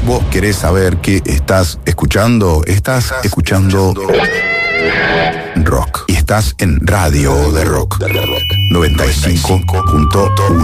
vos querés saber qué estás escuchando, estás escuchando rock. Y estás en Radio de Rock 95.1.